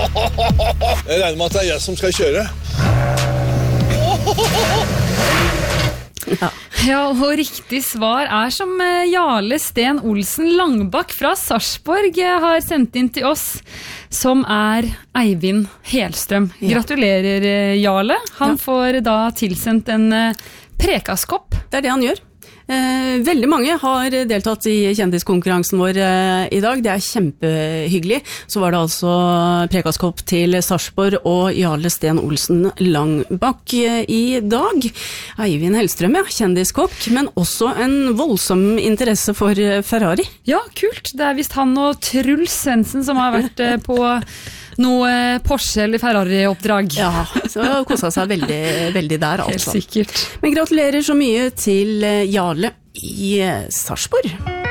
Jeg regner med at det jeg som skal kjøre. Ja, og riktig svar som Jarle Sten Olsen Langbakk fra Sarpsborg har sendt inn til oss, som Eivind Helstrøm. Gratulerer, Jarle. Han får da tilsendt en prekaskopp. Det det han gjør. Veldig mange har deltatt i kjendiskonkurransen vår i dag. Det kjempehyggelig. Så var det altså prekaskopp til Sarpsborg og Jarle Sten Olsen Langbakk i dag. Eivind Helstrøm, kjendiskokk, men også en voldsom interesse for Ferrari. Ja, kult. Det visst han og Truls Svendsen som har vært på noe Porsche eller Ferrari-oppdrag. Ja, så koset seg veldig, veldig der, altså. Helt sikkert. Men gratulerer så mye til Jarle i Sarpsborg.